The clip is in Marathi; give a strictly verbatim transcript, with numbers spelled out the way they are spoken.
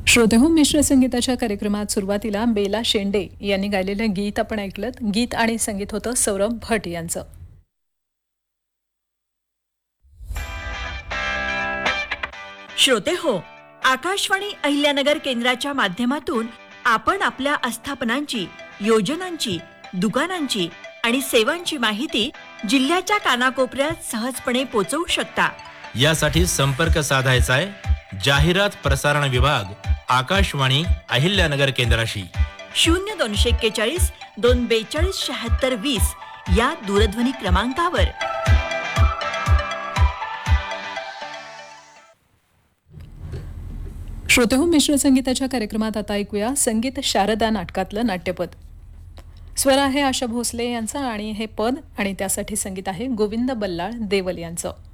श्रोते हो, मिश्र संगीताच्या कार्यक्रमात सुरुवातीला बेला शेंडे यांनी गायलेलं गीत आपण ऐकलं. गीत आणि संगीत होतं सौरभ भट यांचं. श्रोते हो, आकाशवाणी अहिल्यानगर केंद्राच्या माध्यमातून आपण आपल्या आस्थापनांची, योजनांची, दुकानांची आणि सेवांची माहिती जिल्ह्याच्या कानाकोपऱ्यात सहजपणे पोहोचवू शकता. यासाठी संपर्क साधायचा आहे जाहिरात प्रसारण विभाग, आकाशवाणी अहिल्यानगर केंद्राशी. शून्य दोनशे एक्केचाळीस दोन बेचाळीस शहात्तर वीस या दूरध्वनी क्रमांकावर. श्रोते हो, मिश्र संगीताच्या कार्यक्रमात आता ऐकूया संगीत शारदा नाटकातलं नाट्यपद. स्वर आहे आशा भोसले यांचा आणि हे पद आणि त्यासाठी संगीत आहे गोविंद बल्लाळ देवल यांचं.